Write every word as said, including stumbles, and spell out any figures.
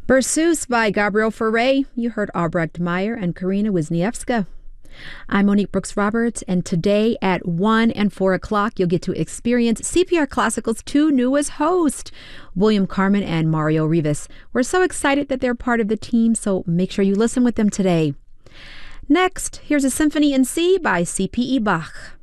Berceuse by Gabriel Fauré. You heard Albrecht Meyer and Karina Wisniewska. I'm Monique Brooks-Roberts, and today at one and four o'clock, you'll get to experience C P R Classical's two newest hosts, William Carmen and Mario Rivas. We're so excited that they're part of the team, so make sure you listen with them today. Next, here's a Symphony in C by C P E Bach.